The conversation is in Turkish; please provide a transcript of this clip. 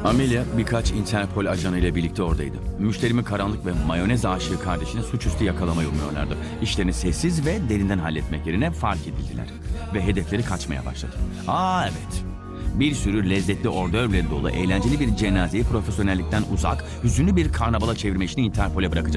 Amelia birkaç Interpol ajanı ile birlikte oradaydı. Müşterimi karanlık ve mayonez aşığı kardeşini suçüstü yakalamayı umuyorlardı. İşlerini sessiz ve derinden halletmek yerine fark edildiler. Ve hedefleri kaçmaya başladı. Evet. Bir sürü lezzetli ordövle dolu eğlenceli bir cenazeyi profesyonellikten uzak, hüzünlü bir karnavala çevirme işini Interpol'e bırakacak.